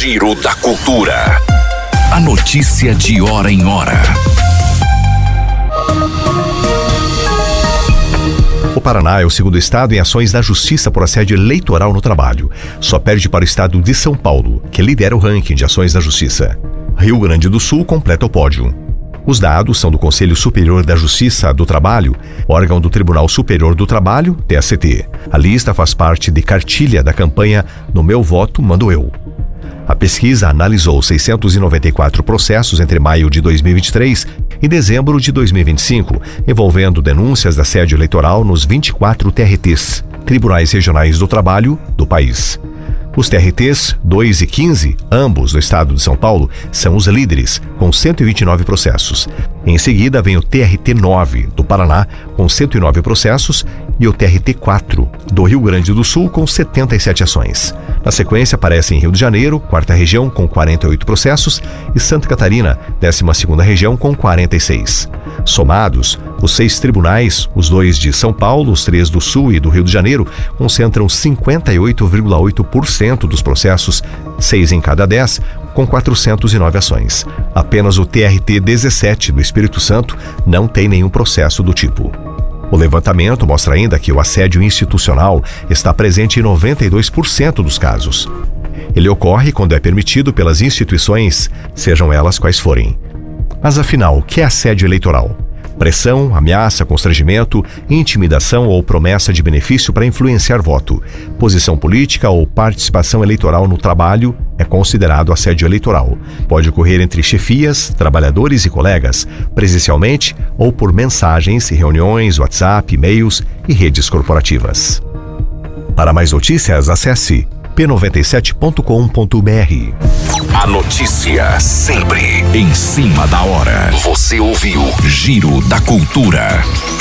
Giro da Cultura. A notícia de hora em hora. O Paraná é o segundo estado em ações da Justiça por assédio eleitoral no trabalho. Só perde para o estado de São Paulo, que lidera o ranking de ações da Justiça. Rio Grande do Sul completa o pódio. Os dados são do Conselho Superior da Justiça do Trabalho, órgão do Tribunal Superior do Trabalho, TST. A lista faz parte de cartilha da campanha No Meu Voto, Mando Eu. A pesquisa analisou 694 processos entre maio de 2023 e dezembro de 2025, envolvendo denúncias de assédio eleitoral nos 24 TRTs, Tribunais Regionais do Trabalho, do país. Os TRTs 2 e 15, ambos do estado de São Paulo, são os líderes, com 129 processos. Em seguida vem o TRT 9, do Paraná, com 109 processos, e o TRT 4, do Rio Grande do Sul, com 77 ações. Na sequência aparecem Rio de Janeiro, quarta região, com 48 processos, e Santa Catarina, 12ª região, com 46. Somados, os 6 tribunais, os 2 de São Paulo, os 3 do Sul e do Rio de Janeiro, concentram 58,8% dos processos, 6 em cada 10, com 409 ações. Apenas o TRT 17 do Espírito Santo não tem nenhum processo do tipo. O levantamento mostra ainda que o assédio institucional está presente em 92% dos casos. Ele ocorre quando é permitido pelas instituições, sejam elas quais forem. Mas afinal, o que é assédio eleitoral? Pressão, ameaça, constrangimento, intimidação ou promessa de benefício para influenciar voto, posição política ou participação eleitoral no trabalho é considerado assédio eleitoral. Pode ocorrer entre chefias, trabalhadores e colegas, presencialmente ou por mensagens, reuniões, WhatsApp, e-mails e redes corporativas. Para mais notícias, acesse p97.com.br. A notícia sempre em cima da hora. Você ouviu Giro da Cultura.